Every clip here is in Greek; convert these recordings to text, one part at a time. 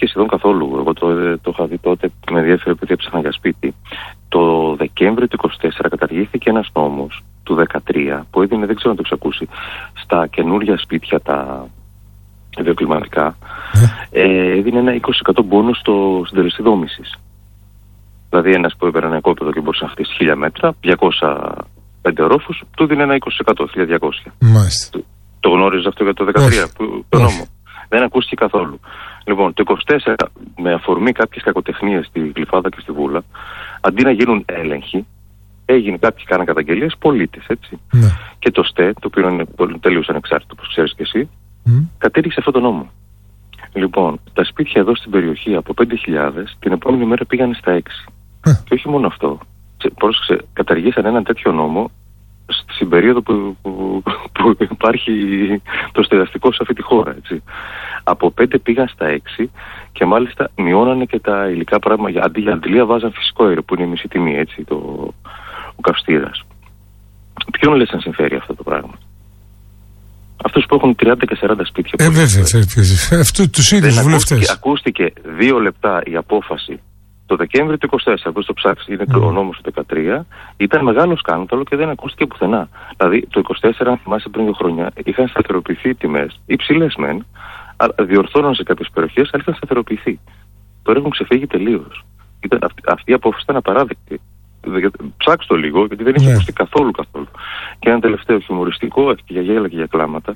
καταργήθηκε σχεδόν καθόλου. Εγώ το είχα δει τότε που με ενδιαφέρει επειδή έψαχνα για σπίτι. Το Δεκέμβριο του 2024 καταργήθηκε ένας νόμος του 2013 που έδινε, δεν ξέρω αν το έχεις ακούσει, στα καινούργια σπίτια τα βιοκλιματικά, έδινε ένα 20% μπόνους στο συντελεστή δόμησης. Δηλαδή ένας που έπαιρνε ένα οικόπεδο και μπορούσε να χτίσει 1000 μέτρα, 205 ορόφους, του δίνει ένα 20%, 1200. Μάλιστα. Το γνώριζε αυτό για το 2013, το νόμο. Δεν ακούστηκε καθόλου. Λοιπόν, το 2024, με αφορμή κάποιες κακοτεχνίες στη Γλυφάδα και στη Βούλα, αντί να γίνουν έλεγχοι, κάποιοι κάναν καταγγελίες, πολίτες, έτσι. Ναι. Και το ΣΤΕ, το οποίο είναι τελείως ανεξάρτητο, όπως ξέρεις και εσύ, κατήργησε αυτό το νόμο. Λοιπόν, τα σπίτια εδώ στην περιοχή από 5.000 την επόμενη μέρα πήγαν στα 6. Και όχι μόνο αυτό. Πρόσεξε, καταργήσαν έναν τέτοιο νόμο στην περίοδο που υπάρχει το στεγαστικό σε αυτή τη χώρα, έτσι. Από 5 πήγαν στα 6 και μάλιστα μειώνανε και τα υλικά πράγματα. Αντί για αντιλία βάζαν φυσικό αέριο που είναι η μισή τιμή, έτσι, ο καυστήρας. Ποιον λες να συμφέρει αυτό το πράγμα? Αυτούς που έχουν 30 και 40 σπίτια. Βέβαια, αυτού τους ίδιους βουλευτές. Ακούστηκε 2 λεπτά η απόφαση το Δεκέμβριο του 2024, που στο ψάξει, είναι ο νόμος του 2013, ήταν μεγάλο σκάνδαλο και δεν ακούστηκε πουθενά. Δηλαδή το 2024, αν θυμάσαι πριν 2 χρόνια, είχαν σταθεροποιηθεί οι τιμές, υψηλές μεν, διορθώναν σε κάποιες περιοχές, αλλά είχαν σταθεροποιηθεί. Τώρα έχουν ξεφύγει τελείως. Αυτή η απόφαση ήταν απαράδεκτη. Ψάξτε το λίγο, γιατί δεν είχε ακουστεί καθόλου. Και ένα τελευταίο χιουμοριστικό, για γέλα και για κλάματα.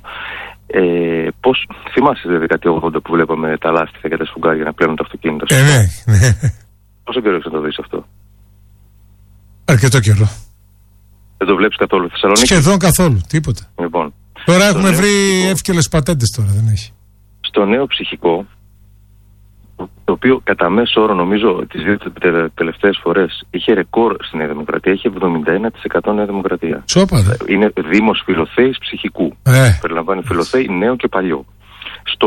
Πώς θυμάσαι τη δεκαετία 80 που βλέπαμε τα λάστιχα και τα σφουγγάρια να πλένουν τα αυτοκίνητα? Ναι. Πόσο καιρό έχεις να το δεις αυτό? Αρκετό καιρό. Δεν το βλέπεις καθόλου Θεσσαλονίκη? Σχεδόν καθόλου, τίποτα. Λοιπόν, τώρα έχουμε βρει εύκολες πατέντες τώρα, δεν έχει. Στο νέο ψυχικό, το οποίο κατά μέσο όρο νομίζω τις 2 τελευταίες φορές είχε ρεκόρ στη Νέα Δημοκρατία, είχε 71% Νέα Δημοκρατία. Σόπα, είναι δήμος Φιλοθέης ψυχικού. Περιλαμβάνει Φιλοθέη νέο και παλιό.